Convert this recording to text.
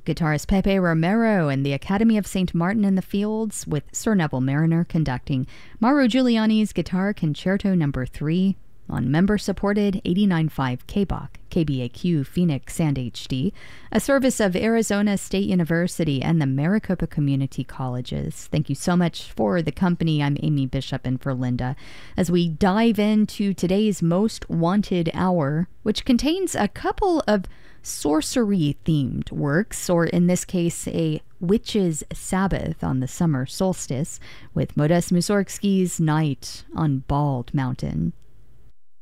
Guitarist Pepe Romero and the Academy of St. Martin in the Fields, with Sir Neville Mariner conducting Mauro Giuliani's Guitar Concerto No. 3 on member-supported 89.5 KBOC, KBAQ Phoenix and HD, a service of Arizona State University and the Maricopa Community Colleges. Thank you so much for the company. I'm Amy Bishop and for Linda, as we dive into today's Most Wanted Hour, which contains a couple of sorcery-themed works, or in this case, a Witch's Sabbath on the summer solstice, with Modest Mussorgsky's Night on Bald Mountain.